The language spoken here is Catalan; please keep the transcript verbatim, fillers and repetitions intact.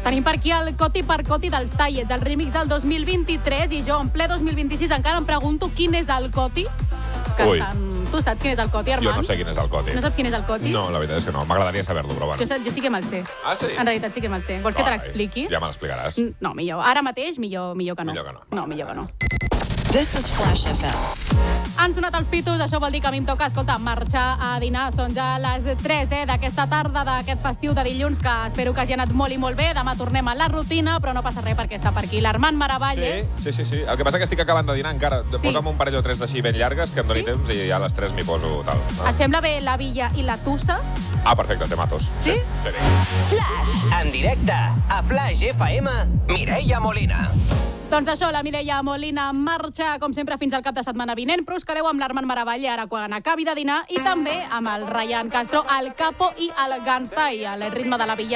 Tenim per aquí el Coti per Coti dels Tallets, el remix del dos mil vint-i-tres, i jo en ple dos mil vint-i-sis encara em pregunto quin és el Coti. Que Ui. estan... Tu saps quin és el Coti, Armand? Jo no sé quin és el Coti. No saps quin és el Coti? No, la veritat és que no. M'agradaria saber-lo, però bueno. Jo, jo sí que me'l sé. Ah, sí? En realitat sí que me'l sé. Vols que te l'expliqui? Ja me l'explicaràs. No, millor. Ara mateix, millor, millor que no. Millor que no. No, millor que no. This is Flash F M. Han sonat els pitos, això vol dir que a mi em toca, escolta, marxar a dinar. Són ja les tres eh, d'aquesta tarda, d'aquest festiu de dilluns, que espero que hagi anat molt i molt bé. Demà tornem a la rutina, però no passa res perquè està per aquí l'Armand Maravalle. Sí, sí, sí, sí. El que passa és que estic acabant de dinar encara. Sí. Posa'm un parell o tres d'així ben llargues, que em doni Sí? temps, i ja a les tres m'hi poso tal. Et sembla bé la Villa i la Tussa? Ah, perfecte, temazos. Sí? sí. Flash. En directe a Flash F M, Mireia Molina. Doncs això, la Mireia Molina marxa, com sempre, fins al cap de setmana vinent, però us quedeu amb l'Armand Maravalle ara quan acabi de dinar, i també amb el Ryan Castro, el Capo i el Gangsta, i el ritme de la Villa.